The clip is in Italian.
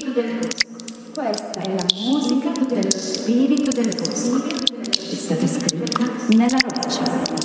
spirito del bosco. Questa è la musica dello spirito del bosco. È stata scritta nella roccia.